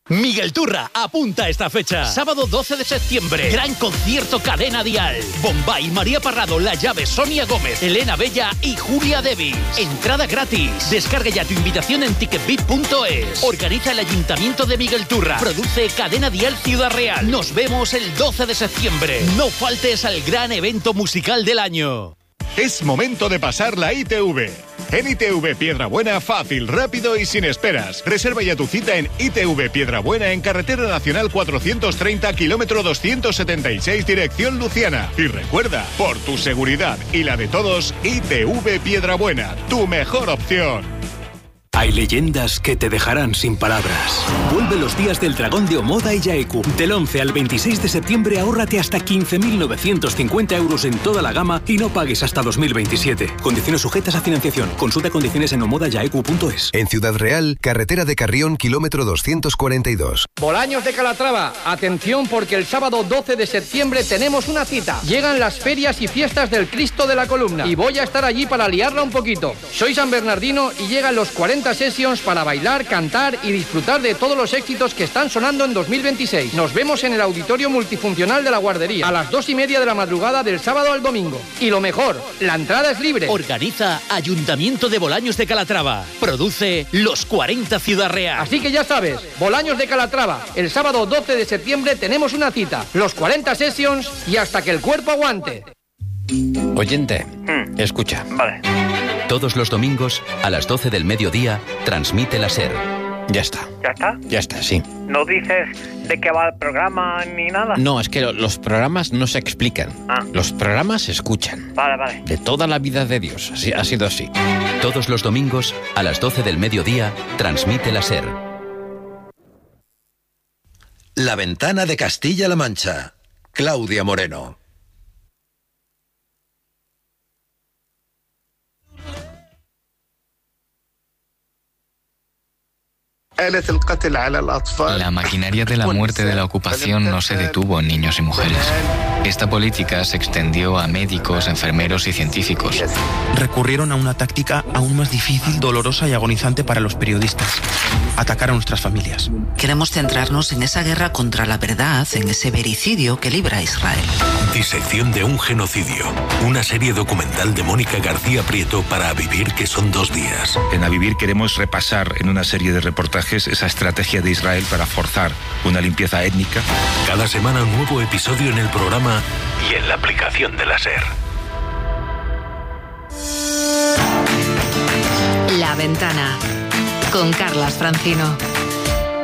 Miguel Turra apunta a esta fecha. Sábado 12 de septiembre. Gran concierto Cadena Dial. Bombay, María Parrado, La Llave, Sonia Gómez, Elena Bella y Julia Devis. Entrada gratis. Descarga ya tu invitación en ticketbit.es. Organiza el Ayuntamiento de Miguel Turra. Produce Cadena Dial Ciudad Real. Nos vemos el 12 de septiembre. No faltes al gran evento musical del año. Es momento de pasar la ITV. En ITV Piedrabuena, fácil, rápido y sin esperas. Reserva ya tu cita en ITV Piedrabuena en Carretera Nacional 430, kilómetro 276, dirección Luciana. Y recuerda, por tu seguridad y la de todos, ITV Piedrabuena, tu mejor opción. Hay leyendas que te dejarán sin palabras. Vuelve los días del dragón de Omoda y Yaeku. Del 11 al 26 de septiembre ahórrate hasta 15.950 euros en toda la gama y no pagues hasta 2027. Condiciones sujetas a financiación. Consulta condiciones en omodayaeku.es. En Ciudad Real, carretera de Carrión, kilómetro 242. Bolaños de Calatrava, atención porque el sábado 12 de septiembre tenemos una cita. Llegan las ferias y fiestas del Cristo de la Columna y voy a estar allí para liarla un poquito. Soy San Bernardino y llegan los 40 Sessions para bailar, cantar y disfrutar de todos los éxitos que están sonando en 2026. Nos vemos en el Auditorio Multifuncional de la Guardería a las 2:30 de la madrugada del sábado al domingo. Y lo mejor, la entrada es libre. Organiza Ayuntamiento de Bolaños de Calatrava. Produce Los 40 Ciudad Real. Así que ya sabes, Bolaños de Calatrava, el sábado 12 de septiembre tenemos una cita. Los 40 Sessions y hasta que el cuerpo aguante. Oyente, escucha. Vale. Todos los domingos, a las 12 del mediodía, transmite la SER. Ya está. ¿Ya está? Ya está, sí. ¿No dices de qué va el programa ni nada? No, es que los programas no se explican. Los programas se escuchan. Vale. De toda la vida de Dios. Así, ha sido así. Todos los domingos, a las 12 del mediodía, transmite la SER. La Ventana de Castilla-La Mancha. Claudia Moreno. La maquinaria de la muerte de la ocupación no se detuvo en niños y mujeres. Esta política se extendió a médicos, enfermeros y científicos. Recurrieron a una táctica aún más difícil, dolorosa y agonizante para los periodistas: atacar a nuestras familias. Queremos centrarnos en esa guerra contra la verdad, en ese vericidio que libra a Israel. Disección de un genocidio. Una serie documental de Mónica García Prieto para A Vivir, que son 2 días. En A Vivir queremos repasar en una serie de reportajes esa estrategia de Israel para forzar una limpieza étnica. Cada semana un nuevo episodio en el programa y en la aplicación de la SER. La Ventana con Carlas Francino.